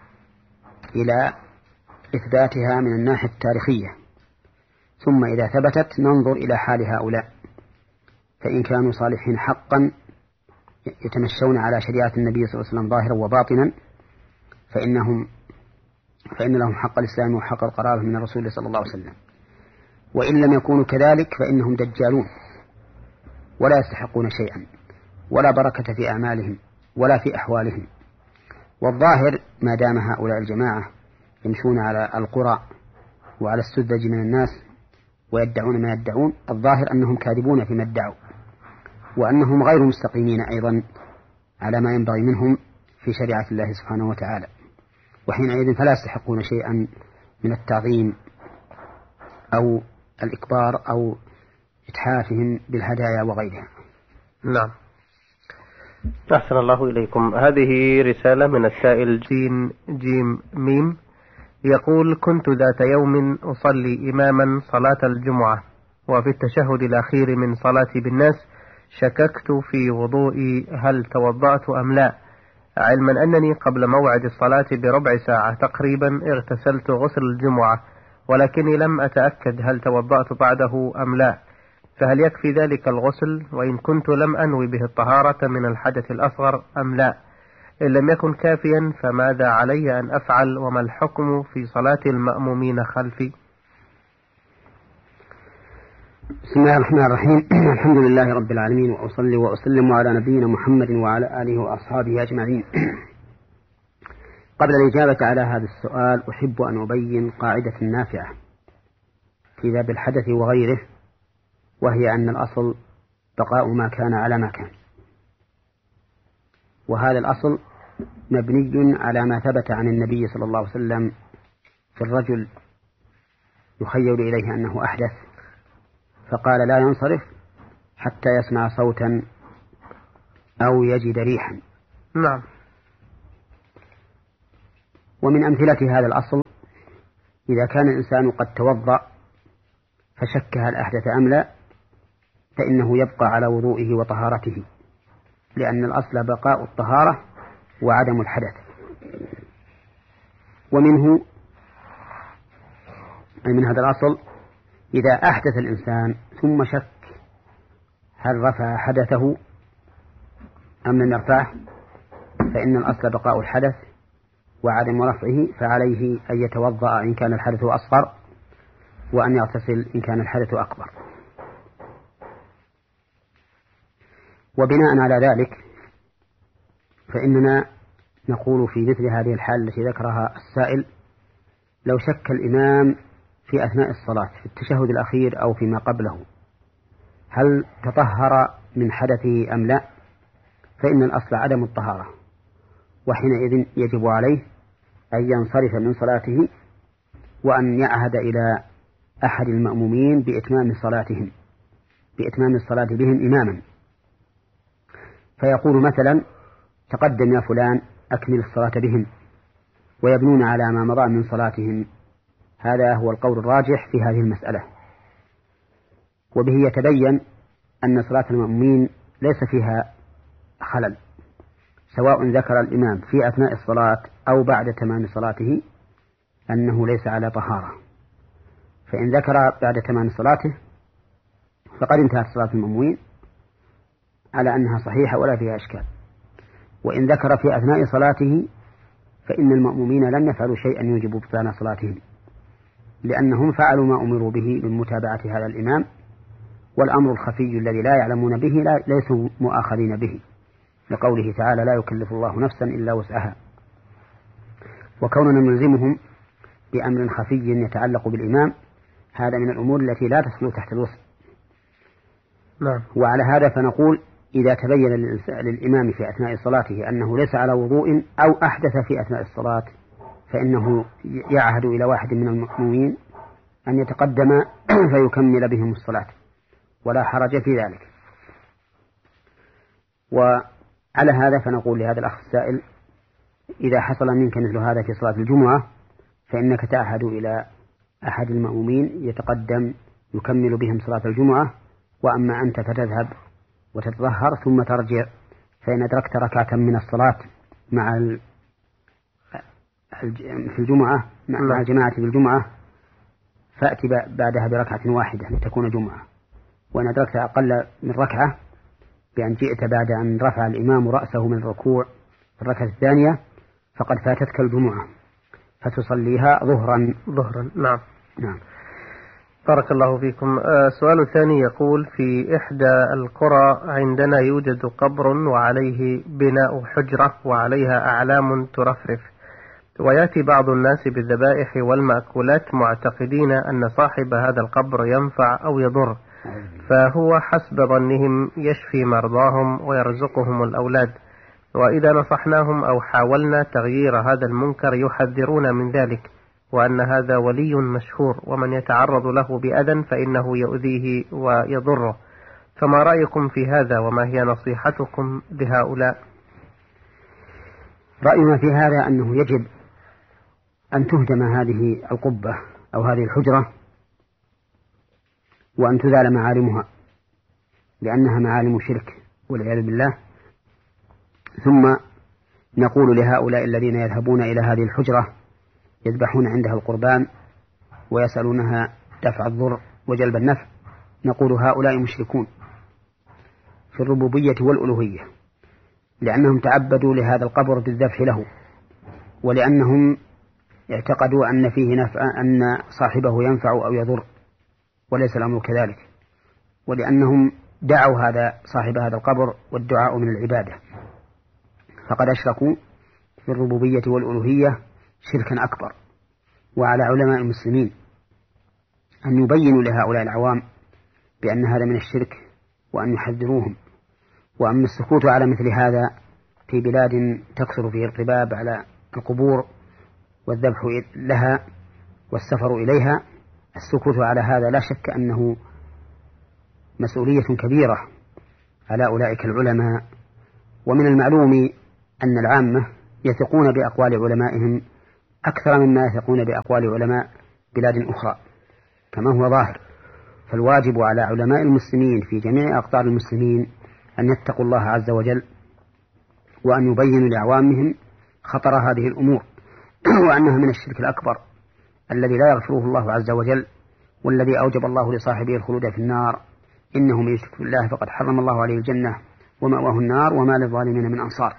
إلى إثباتها من الناحية التاريخية، ثم إذا ثبتت ننظر إلى حال هؤلاء، فإن كانوا صالحين حقا يتمشون على شريعة النبي صلى الله عليه وسلم ظاهرا وباطنا فإنهم فإن لهم حق الإسلام وحق القرابة من الرسول صلى الله عليه وسلم. وإن لم يكونوا كذلك فإنهم دجالون ولا يستحقون شيئا ولا بركة في أعمالهم ولا في أحوالهم. والظاهر ما دام هؤلاء الجماعة يمشون على القرى وعلى السذج من الناس ويدعون ما يدعون، الظاهر أنهم كاذبون فيما ادعوا، وأنهم غير مستقيمين أيضا على ما ينبغي منهم في شريعة الله سبحانه وتعالى، وحينئذ فلا يستحقون شيئا من التعظيم أو الإكبار أو إتحافهم بالهدايا وغيرها. نعم. أحسن الله إليكم. هذه رسالة من السائل جين جيم ميم، يقول: كنت ذات يوم أصلي إماما صلاة الجمعة، وفي التشهد الأخير من صلاتي بالناس شككت في وضوئي هل توضأت أم لا، علما أنني قبل موعد الصلاة بربع ساعة تقريبا اغتسلت غسل الجمعة، ولكني لم أتأكد هل توضأت بعده أم لا، فهل يكفي ذلك الغسل؟ وإن كنت لم أنوي به الطهارة من الحدث الأصغر أم لا؟ إن لم يكن كافيا فماذا علي أن أفعل؟ وما الحكم في صلاة المأمومين خلفي؟ بسم الله الرحمن الرحيم. الحمد لله رب العالمين، وأصلي وأسلم على نبينا محمد وعلى آله وأصحابه أجمعين. قبل الإجابة على هذا السؤال أحب أن أبين قاعدة نافعة في باب الحدث وغيره، وهي أن الأصل بقاء ما كان على ما كان، وهذا الأصل مبني على ما ثبت عن النبي صلى الله عليه وسلم في الرجل يخيل إليه أنه أحدث فقال لا ينصرف حتى يسمع صوتا أو يجد ريحا. نعم. ومن أمثلة هذا الأصل إذا كان الإنسان قد توضأ فشك هل أحدث أم لا، فإنه يبقى على وضوئه وطهارته، لأن الأصل بقاء الطهارة وعدم الحدث. ومنه أي من هذا الأصل إذا أحدث الإنسان ثم شك هل رفع حدثه أم لم يرفعه، فإن الأصل بقاء الحدث وعدم رفعه، فعليه أن يتوضأ إن كان الحدث أصغر، وأن يغتسل إن كان الحدث أكبر. وبناء على ذلك فإننا نقول في مثل هذه الحال التي ذكرها السائل: لو شك الإمام في أثناء الصلاة في التشهد الأخير أو فيما قبله هل تطهر من حدثه أم لا، فإن الأصل عدم الطهارة، وحينئذ يجب عليه أن ينصرف من صلاته وأن يعهد إلى أحد المأمومين بإتمام صلاتهم بإتمام الصلاة بهم إماما، فيقول مثلا: تقدم يا فلان أكمل الصلاة بهم، ويبنون على ما مضى من صلاتهم. هذا هو القول الراجح في هذه المسألة، وبه يتبين أن صلاة المأمومين ليس فيها خلل، سواء ذكر الإمام في أثناء الصلاة أو بعد تمام صلاته أنه ليس على طهارة. فإن ذكر بعد تمام صلاته فقد انتهت صلاة المأمومين على أنها صحيحة ولا فيها أشكال، وإن ذكر في أثناء صلاته فإن المأمومين لن يفعلوا شيئا يوجب بطلان صلاتهم، لأنهم فعلوا ما أمروا به من متابعة هذا الإمام، والأمر الخفي الذي لا يعلمون به لا ليسوا مؤاخذين به، لقوله تعالى: لا يكلف الله نفسا إلا وسعها. وكوننا نلزمهم بأمر خفي يتعلق بالإمام هذا من الأمور التي لا تدخل تحت الوصف. نعم. وعلى هذا فنقول: إذا تبين للإمام في أثناء صلاته أنه ليس على وضوء أو أحدث في أثناء الصلاة فإنه يعهد إلى واحد من المأمومين أن يتقدم فيكمل بهم الصلاة، ولا حرج في ذلك. وعلى هذا فنقول لهذا الأخ السائل: إذا حصل منك مثل هذا في صلاة الجمعة فإنك تعهد إلى أحد المأمومين يتقدم يكمل بهم صلاة الجمعة، وأما أنت فتذهب وتتطهر ثم ترجع، فإن أدركت ركعة من الصلاة مع في الجمعة مع الجماعة بالجمعة فأتي بعدها بركعة واحدة لتكون جمعة، وإن أدركت أقل من ركعة بأن جئت بعد أن رفع الإمام رأسه من الركوع في الركعة الثانية فقد فاتتك الجمعة فتصليها ظهرا ظهرا. نعم. نعم. بارك الله فيكم. السؤال الثاني يقول: في إحدى القرى عندنا يوجد قبر وعليه بناء حجرة وعليها أعلام ترفرف، ويأتي بعض الناس بالذبائح والمأكولات معتقدين أن صاحب هذا القبر ينفع أو يضر، فهو حسب ظنهم يشفي مرضاهم ويرزقهم الأولاد، وإذا نصحناهم أو حاولنا تغيير هذا المنكر يحذرون من ذلك، وأن هذا ولي مشهور ومن يتعرض له بأذى فإنه يؤذيه ويضره، فما رأيكم في هذا وما هي نصيحتكم لهؤلاء؟ رأينا في هذا أنه يجب أن تهدم هذه القبة أو هذه الحجرة وأن تزال معالمها، لأنها معالم شرك والعياذ بالله. ثم نقول لهؤلاء الذين يذهبون إلى هذه الحجرة يذبحون عندها القربان ويسألونها دفع الضر وجلب النفع، نقول: هؤلاء مشركون في الربوبية والألوهية، لأنهم تعبدوا لهذا القبر بالذبح له، ولأنهم اعتقدوا أن فيه نفع، أن صاحبه ينفع أو يضر، وليس الأمر كذلك، ولأنهم دعوا هذا صاحب هذا القبر، والدعاء من العبادة، فقد أشركوا في الربوبية والألوهية شركا أكبر. وعلى علماء المسلمين أن يبينوا لهؤلاء العوام بأن هذا من الشرك وأن يحذروهم. وأما السكوت على مثل هذا في بلاد تكثر فيه الرباب على القبور والذبح لها والسفر إليها، السكوت على هذا لا شك أنه مسؤولية كبيرة على أولئك العلماء ومن المعلوم أن العامة يثقون بأقوال علمائهم أكثر مما يثقون بأقوال علماء بلاد أخرى كما هو ظاهر. فالواجب على علماء المسلمين في جميع أقطار المسلمين أن يتقوا الله عز وجل وأن يبينوا لعوامهم خطر هذه الأمور وأنها من الشرك الأكبر الذي لا يغفره الله عز وجل، والذي أوجب الله لصاحبه الخلود في النار، إنه من يشرك بالله فقد حرم الله عليه الجنة ومأواه النار وما للظالمين من أنصار.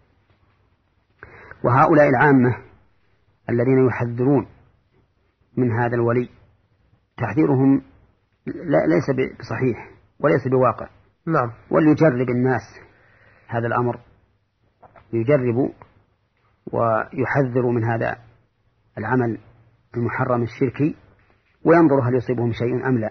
وهؤلاء العامة الذين يحذرون من هذا الولي تحذيرهم ليس بصحيح وليس بواقع. نعم. وليجرب الناس هذا الأمر، يجربوا ويحذروا من هذا العمل المحرم الشركي وينظر هل يصيبهم شيء أم لا.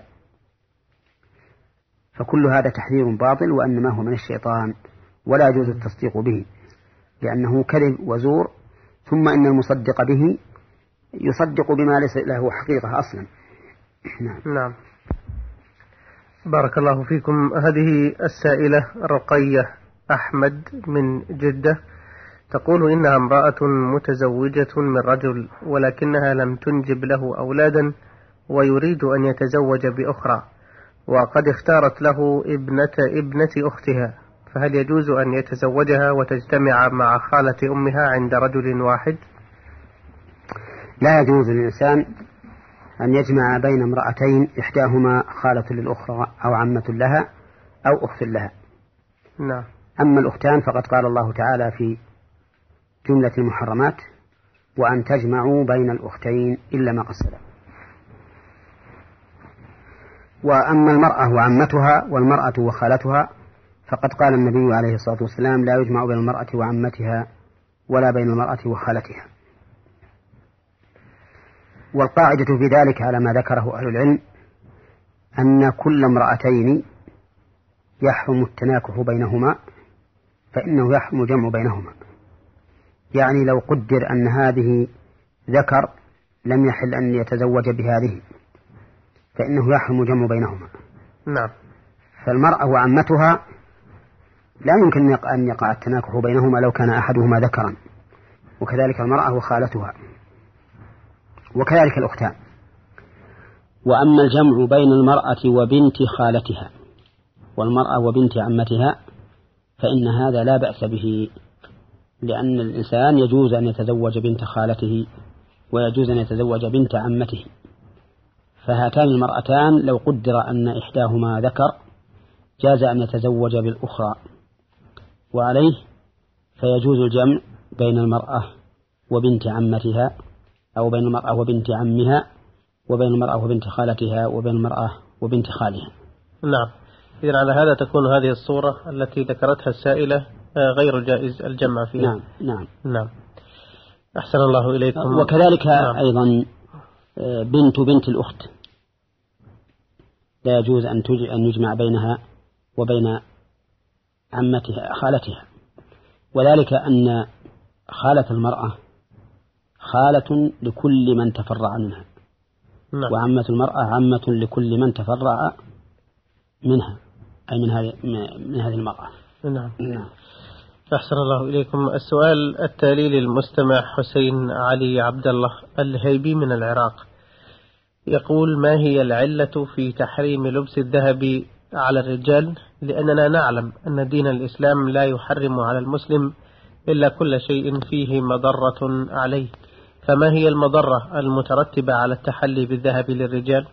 فكل هذا تحذير باطل وأنما هو من الشيطان ولا يجوز التصديق به لأنه كذب وزور، ثم إن المصدق به يصدق بما ليس له حقيقة أصلا. نعم. نعم. بارك الله فيكم. هذه السائلة رقية أحمد من جدة تقول إنها امرأة متزوجة من رجل ولكنها لم تنجب له أولادا ويريد أن يتزوج بأخرى، وقد اختارت له ابنة ابنة أختها، فهل يجوز أن يتزوجها وتجتمع مع خالة أمها عند رجل واحد؟ لا يجوز للإنسان أن يجمع بين امرأتين إحداهما خالة للأخرى أو عمة لها أو أخت لها. نعم. أما الأختان فقد قال الله تعالى في جملة المحرمات وأن تجمعوا بين الأختين إلا ما قد سلف. وأما المرأة وعمتها والمرأة وخالتها فقد قال النبي عليه الصلاة والسلام لا يجمع بين المرأة وعمتها ولا بين المرأة وخالتها. والقاعدة في ذلك على ما ذكره أهل العلم أن كل امرأتين يحرم التناكح بينهما فإنه يحرم جمع بينهما. يعني لو قدر أن هذه ذكر لم يحل أن يتزوج بهذه فإنه يحرم جمع بينهما. نعم. فالمرأة وعمتها لا يمكن أن يقع التناكح بينهما لو كان أحدهما ذكرا، وكذلك المرأة وخالتها، وكذلك الأختان. وأما الجمع بين المرأة وبنت خالتها والمرأة وبنت عمتها فإن هذا لا بأس به، لأن الإنسان يجوز أن يتزوج بنت خالته ويجوز أن يتزوج بنت عمته، فهاتان المرأتان لو قدر أن إحداهما ذكر جاز أن يتزوج بالأخرى، وعليه فيجوز الجمع بين المرأة وبنت عمتها أو بين المرأة وبنت عمها وبين المرأة وبنت خالتها وبين المرأة وبنت خالها. نعم. إذن على هذا تكون هذه الصورة التي ذكرتها السائلة غير جائز الجمع فيها. نعم. نعم. نعم. أحسن الله إليكم. وكذلك نعم. أيضا بنت بنت الأخت لا يجوز أن أن يجمع بينها وبين عمتها خالتها، وذلك أن خالة المرأة خالة لكل من تفرع منها. نعم. وعمة المرأة عمة لكل من تفرع منها أي من هذه من هذه المرأة. نعم. نعم. أحسن الله إليكم. السؤال التالي للمستمع حسين علي عبد الله الهيبي من العراق يقول: ما هي العلة في تحريم لبس الذهب على الرجال؟ لأننا نعلم أن دين الإسلام لا يحرم على المسلم إلا كل شيء فيه مضرة عليه، فما هي المضرة المترتبة على التحلي بالذهب للرجال؟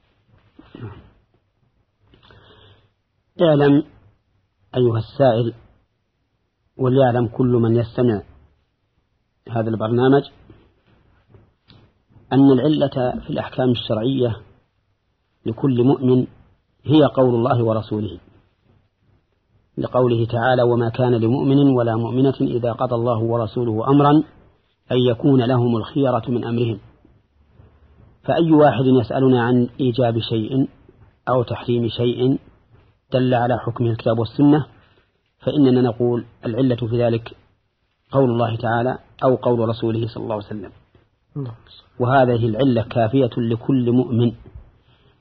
اعلم أيها السائل، وليعلم كل من يستمع هذا البرنامج، أن العلة في الأحكام الشرعية لكل مؤمن هي قول الله ورسوله، لقوله تعالى: وما كان لمؤمن ولا مؤمنة إذا قضى الله ورسوله أمرا أن يكون لهم الخيرة من أمرهم. فأي واحد يسألنا عن إيجاب شيء أو تحريم شيء دل على حكمه الكتاب والسنة فإننا نقول العلة في ذلك قول الله تعالى أو قول رسوله صلى الله عليه وسلم، وهذه العلة كافية لكل مؤمن.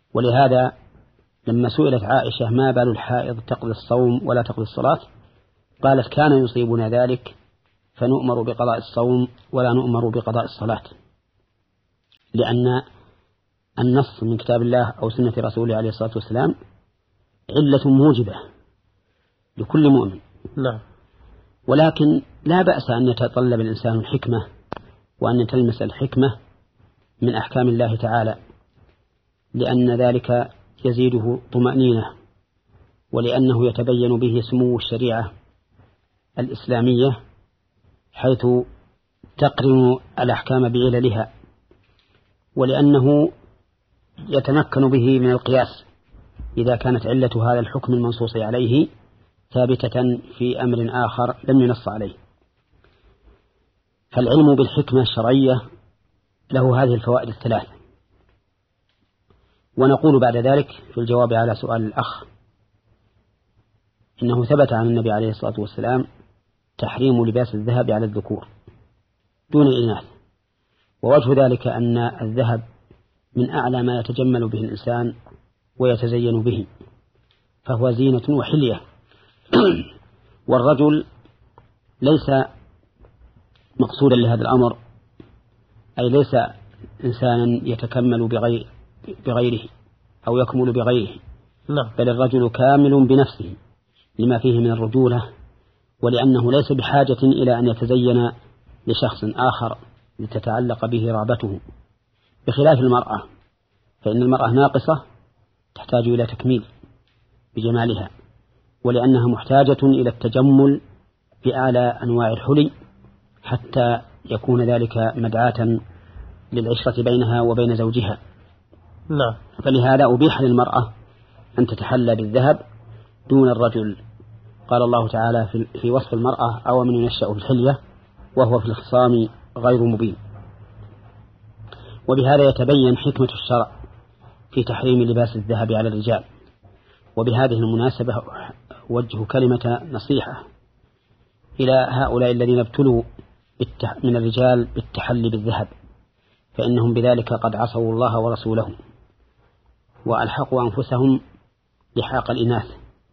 ولهذا لما سئلت عائشة ما بال الحائض تقضي الصوم ولا تقضي الصلاة قالت كان يصيبنا ذلك فنؤمر بقضاء الصوم ولا نؤمر بقضاء الصلاة، لأن النص من كتاب الله أو سنة رسوله عليه الصلاة والسلام علة موجبة لكل مؤمن. نعم. ولكن لا بأس أن يتطلب الإنسان الحكمة وأن تلمس الحكمة من أحكام الله تعالى، لأن ذلك يزيده طمأنينة، ولأنه يتبين به سمو الشريعة الإسلامية حيث تقرن الأحكام بعللها، ولأنه يتمكن به من القياس إذا كانت علة هذا الحكم المنصوص عليه ثابتة في أمر آخر لم ينص عليه. فالعلم بالحكمة الشرعية له هذه الفوائد الثلاث. ونقول بعد ذلك في الجواب على سؤال الأخ إنه ثبت عن النبي عليه الصلاة والسلام تحريم لباس الذهب على الذكور دون الإناث، ووجه ذلك أن الذهب من أعلى ما يتجمل به الإنسان ويتزين به، فهو زينة وحلية. والرجل ليس مقصودا لهذا الأمر، أي ليس إنسانا يتكمل بغير بغيره أو يكمل بغيره، بل الرجل كامل بنفسه لما فيه من الرجولة، ولأنه ليس بحاجة إلى أن يتزين لشخص آخر لتتعلق به رغبته، بخلاف المرأة، فإن المرأة ناقصة تحتاج إلى تكميل بجمالها، ولأنها محتاجة إلى التجمل بأعلى أنواع الحلي حتى يكون ذلك مدعاة للعشرة بينها وبين زوجها. نعم. فلهذا أبيح للمرأة أن تتحلى بالذهب دون الرجل. قال الله تعالى في وصف المرأة: أو من ينشأ في الحلية وهو في الخصام غير مبين. وبهذا يتبين حكمة الشرع في تحريم لباس الذهب على الرجال. وبهذه المناسبة وجه كلمة نصيحة إلى هؤلاء الذين ابتلوا من الرجال بالتحلي بالذهب، فإنهم بذلك قد عصوا الله ورسوله وألحقوا أنفسهم لحاق الإناث،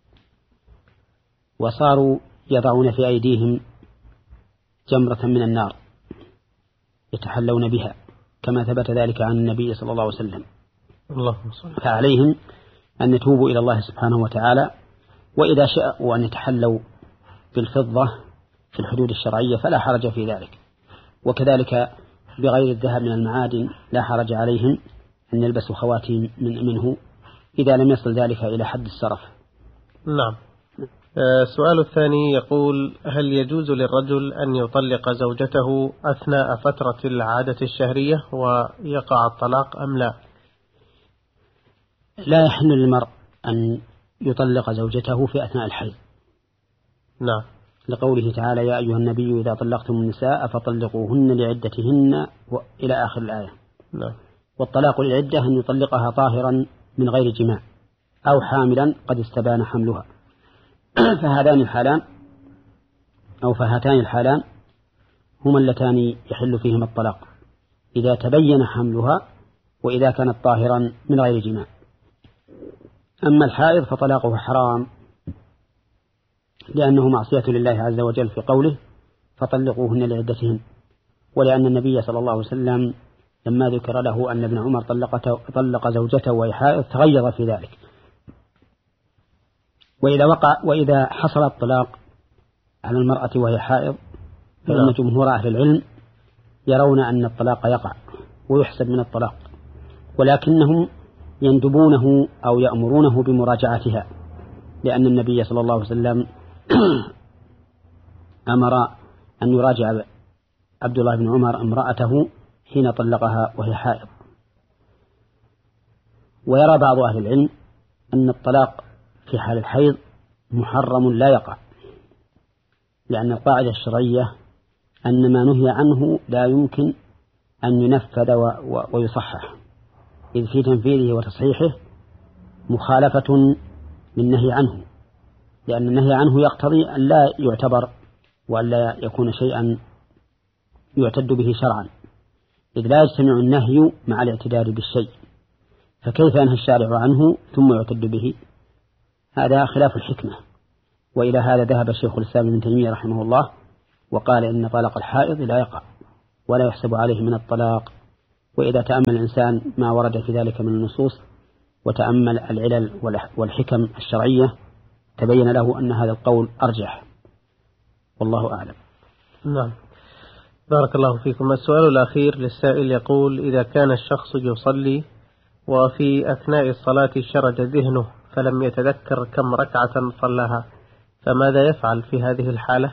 وصاروا يضعون في أيديهم جمرة من النار يتحلون بها، كما ثبت ذلك عن النبي صلى الله عليه وسلم. فعليهم أن يتوبوا إلى الله سبحانه وتعالى، وإذا شاءوا أن يتحلوا بالفضة في الحدود الشرعية فلا حرج في ذلك، وكذلك بغير الذهب من المعادن لا حرج عليهم أن يلبسوا خواتيم من منه إذا لم يصل ذلك إلى حد السرف. نعم. السؤال الثاني يقول: هل يجوز للرجل أن يطلق زوجته أثناء فترة العادة الشهرية ويقع الطلاق أم لا؟ لا يحل للمرء أن يطلق زوجته في أثناء الحيض. نعم. لقوله تعالى: يا أيها النبي إذا طلقتم النساء فطلقوهن لعدتهن إلى آخر الآية. نعم. والطلاق للعدة أن يطلقها طاهرا من غير جماع أو حاملا قد استبان حملها. فهذان الحالان أو فهاتان الحالان هما اللتان يحل فيهما الطلاق، إذا تبين حملها وإذا كانت طاهرا من غير جماع. أما الحائض فطلاقه حرام، لأنه معصية لله عز وجل في قوله: فطلقوهن لعدتهن، ولأن النبي صلى الله عليه وسلم لما ذكر له أن ابن عمر طلق زوجته وهي حائض تغير في ذلك. وإذا وقع وإذا حصل الطلاق على المرأة وهي حائض فإن جمهور أهل العلم يرون أن الطلاق يقع ويحسب من الطلاق، ولكنهم يندبونه أو يأمرونه بمراجعتها، لأن النبي صلى الله عليه وسلم أمر أن يراجع عبد الله بن عمر امرأته حين طلقها وهي حائض. ويرى بعض أهل العلم أن الطلاق في حال الحيض محرم لا يقع، لأن القاعدة الشرعية أن ما نهي عنه لا يمكن أن ينفذ ويصحح، إذ في تنفيذه وتصحيحه مخالفة للنهي عنه، لأن النهي عنه يقتضي أن لا يعتبر وأن لا يكون شيئا يعتد به شرعا، إذ لا يجتمع النهي مع الاعتداد بالشيء، فكيف ينهى الشارع عنه ثم يعتد به؟ هذا خلاف الحكمة. وإلى هذا ذهب الشيخ الإسلام ابن تيمية رحمه الله وقال إن طلاق الحائض لا يقع ولا يحسب عليه من الطلاق. وإذا تأمل الإنسان ما ورد في ذلك من النصوص وتأمل العلل والحكم الشرعية تبين له أن هذا القول أرجح، والله أعلم. نعم، بارك الله فيكم. السؤال الأخير للسائل يقول: إذا كان الشخص يصلي وفي أثناء الصلاة شرد ذهنه فلم يتذكر كم ركعة صلاها، فماذا يفعل في هذه الحالة؟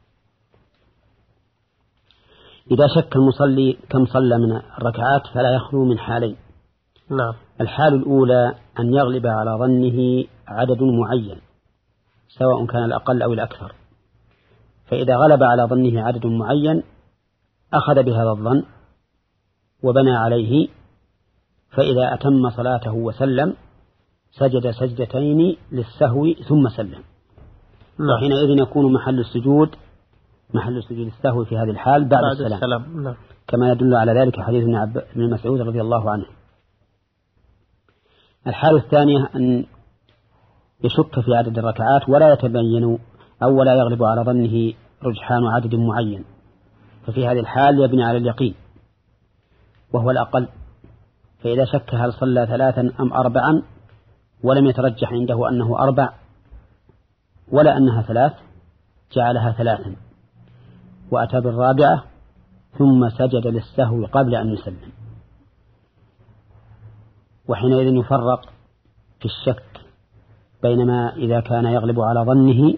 إذا شك المصلي كم صلى من الركعات فلا يخلو من حالين. نعم. الحال الأولى أن يغلب على ظنه عدد معين سواء كان الأقل أو الأكثر، فإذا غلب على ظنه عدد معين أخذ بهذا الظن وبنى عليه، فإذا أتم صلاته وسلم سجد سجدتين للسهو ثم سلم. نعم. وحينئذ يكون محل السجود محل سجود السهو في هذه الحال بعد, بعد السلام, السلام. نعم. كما كما يدل على ذلك حديث ابن مسعود رضي الله عنه. الحالة الثانية أن يشك في عدد الركعات ولا يتبين أو ولا يغلب على ظنه رجحان عدد معين، ففي هذه الحال يبني على اليقين وهو الأقل، فإذا شك هل صلى ثلاثا أم أربعا ولم يترجح عنده أنه أربع ولا أنها ثلاث جعلها ثلاثا وأتى بالرابعة ثم سجد للسهو قبل أن يسلم، وحينئذ يفرق في الشك بينما إذا كان يغلب على ظنه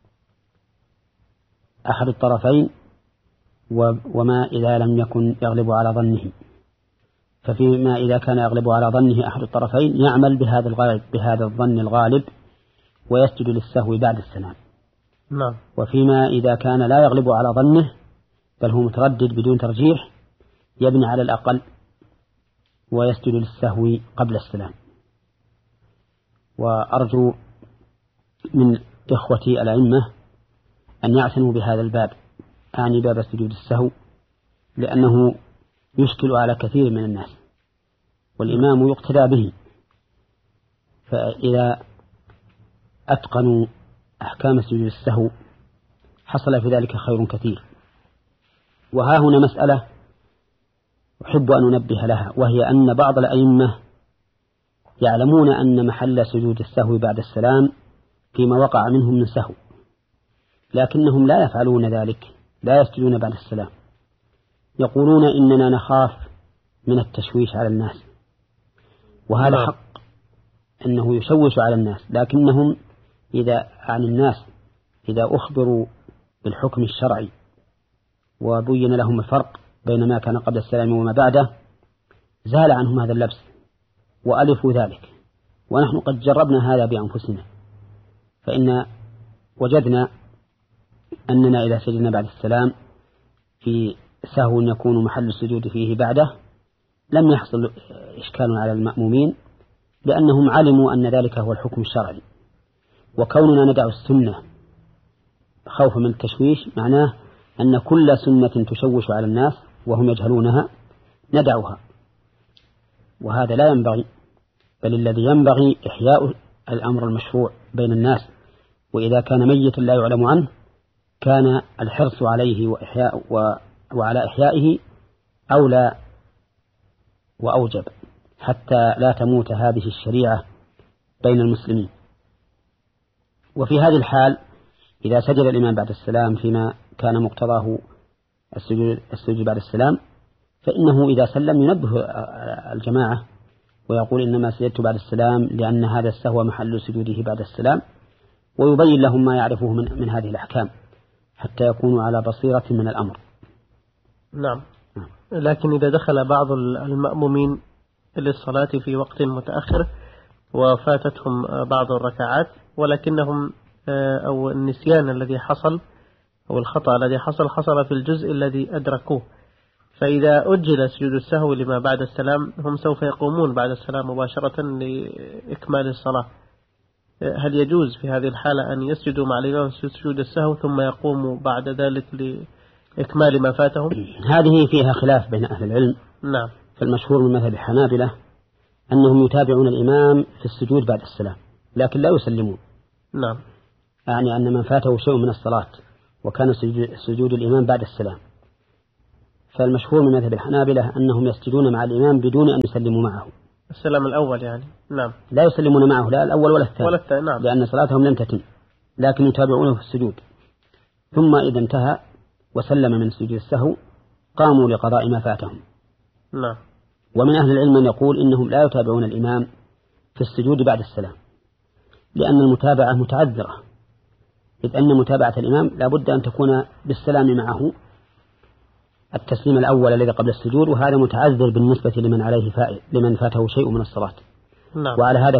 أحد الطرفين وما إذا لم يكن يغلب على ظنه. ففيما إذا كان يغلب على ظنه أحد الطرفين يعمل بهذا الغالب بهذا الظن الغالب ويسجد للسهو بعد السلام. نعم. وفيما إذا كان لا يغلب على ظنه بل هو متردد بدون ترجيح يبني على الأقل ويسجد للسهو قبل السلام. وأرجو من إخوتي الأئمة أن يعتنوا بهذا الباب، أعني باب سجود السهو، لأنه يشكل على كثير من الناس والإمام يقتدى به، فإذا أتقنوا أحكام سجود السهو حصل في ذلك خير كثير. وها هنا مسألة أحب أن أنبه لها، وهي أن بعض الأئمة يعلمون أن محل سجود السهو بعد السلام فيما وقع منهم من سهو، لكنهم لا يفعلون ذلك، لا يسجدون بعد السلام، يقولون إننا نخاف من التشويش على الناس، وهذا حق أنه يشوش على الناس، لكنهم إذا عن الناس إذا أخبروا بالحكم الشرعي وبين لهم الفرق بين ما كان قبل السلام وما بعده زال عنهم هذا اللبس وألفوا ذلك. ونحن قد جربنا هذا بأنفسنا، فإن وجدنا أننا إذا سجدنا بعد السلام في سهو يكون محل السجود فيه بعده لم يحصل إشكال على المأمومين، لأنهم علموا أن ذلك هو الحكم الشرعي. وكوننا ندع السنة خوفا من التشويش معناه أن كل سنة تشوش على الناس وهم يجهلونها ندعها، وهذا لا ينبغي، بل الذي ينبغي إحياء الأمر المشروع بين الناس، وإذا كان ميتا لا يعلم عنه كان الحرص عليه وإحياء و... وعلى إحيائه أولى وأوجب حتى لا تموت هذه الشريعة بين المسلمين. وفي هذه الحال إذا سجد الإمام بعد السلام فيما كان مقتضاه السجود, السجود بعد السلام، فإنه إذا سلم ينبه الجماعة ويقول إنما سجدت بعد السلام لأن هذا السهو محل سجوده بعد السلام، ويبين لهم ما يعرفه من, من هذه الأحكام حتى يكونوا على بصيرة من الأمر. نعم. لكن إذا دخل بعض المأمومين للصلاة في وقت متأخر وفاتتهم بعض الركعات، ولكنهم أو النسيان الذي حصل أو الخطأ الذي حصل حصل في الجزء الذي أدركوه، فإذا أجل سجود السهو لما بعد السلام هم سوف يقومون بعد السلام مباشرة لإكمال الصلاة، هل يجوز في هذه الحالة أن يسجدوا مع الإمام سجود السهو ثم يقوموا بعد ذلك لإكمال ما فاتهم؟ هذه فيها خلاف بين أهل العلم. نعم. فالمشهور من مذهب الحنابلة أنهم يتابعون الإمام في السجود بعد السلام لكن لا يسلمون. نعم. يعني أن من فاته شيء من الصلاة وكان سجود الإمام بعد السلام، فالمشهور من مذهب الحنابلة أنهم يسجدون مع الإمام بدون أن يسلموا معه. السلام الأول يعني. نعم. لا يسلمون معه لا الأول ولا الثاني، ولا الثاني. نعم. لأن صلاتهم لم تتم، لكن يتابعونه في السجود. ثم إذا انتهى وسلم من سجود السهو قاموا لقضاء ما فاتهم. نعم. ومن أهل العلم من يقول إنهم لا يتابعون الإمام في السجود بعد السلام، لأن المتابعة متعذرة، إذ أن متابعة الإمام لا بد أن تكون بالسلام معه التسليم الأول الذي قبل السجود، وهذا متعذر بالنسبة لمن عليه فائد لمن فاته شيء من الصلاة. نعم. وعلى هذا